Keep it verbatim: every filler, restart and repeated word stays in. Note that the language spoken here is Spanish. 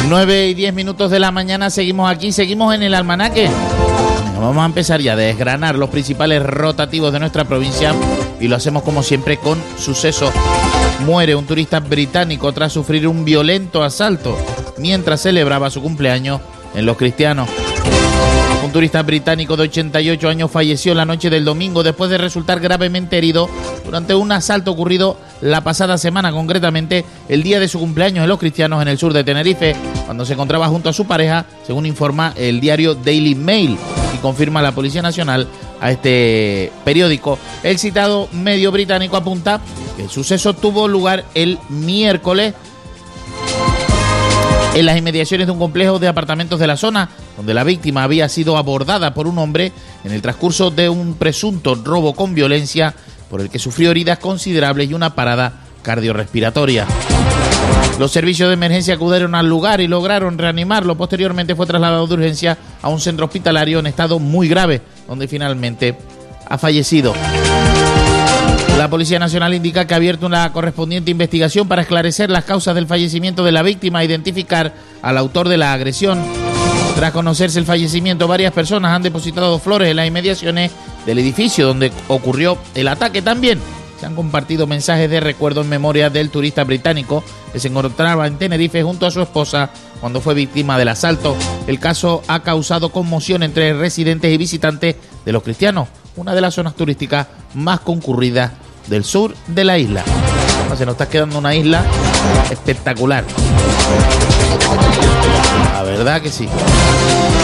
nueve y diez minutos de la mañana, seguimos aquí, seguimos en el almanaque. Vamos a empezar ya a desgranar los principales rotativos de nuestra provincia y lo hacemos como siempre con sucesos. Muere un turista británico tras sufrir un violento asalto mientras celebraba su cumpleaños en Los Cristianos. Un turista británico de ochenta y ocho años falleció la noche del domingo después de resultar gravemente herido durante un asalto ocurrido la pasada semana, concretamente el día de su cumpleaños en Los Cristianos, en el sur de Tenerife, cuando se encontraba junto a su pareja, según informa el diario Daily Mail y confirma la Policía Nacional a este periódico. El citado medio británico apunta que el suceso tuvo lugar el miércoles en las inmediaciones de un complejo de apartamentos de la zona, donde la víctima había sido abordada por un hombre en el transcurso de un presunto robo con violencia, por el que sufrió heridas considerables y una parada cardiorrespiratoria. Los servicios de emergencia acudieron al lugar y lograron reanimarlo. Posteriormente fue trasladado de urgencia a un centro hospitalario en estado muy grave, donde finalmente ha fallecido. La Policía Nacional indica que ha abierto una correspondiente investigación para esclarecer las causas del fallecimiento de la víctima e identificar al autor de la agresión. Tras conocerse el fallecimiento, varias personas han depositado flores en las inmediaciones del edificio donde ocurrió el ataque. También se han compartido mensajes de recuerdo en memoria del turista británico que se encontraba en Tenerife junto a su esposa cuando fue víctima del asalto. El caso ha causado conmoción entre residentes y visitantes de Los Cristianos, una de las zonas turísticas más concurridas del sur de la isla. Se nos está quedando una isla espectacular. La verdad que sí.